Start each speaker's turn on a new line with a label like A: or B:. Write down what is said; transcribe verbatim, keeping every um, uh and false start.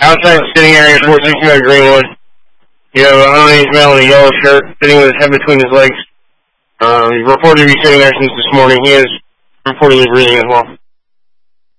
A: Outside the sitting area, four sixty-nine Greenwood. You have a Huntington's male in a yellow shirt, sitting with his head between his legs. Uh, he's reported to be sitting there since this morning. He is reportedly breathing as well.